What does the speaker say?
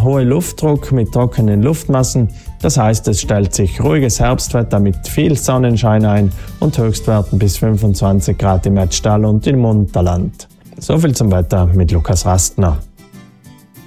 hoher Luftdruck mit trockenen Luftmassen. Das heißt, es stellt sich ruhiges Herbstwetter mit viel Sonnenschein ein und Höchstwerten bis 25 Grad im Ötztal und im Unterland. So viel zum Wetter mit Lukas Rastner.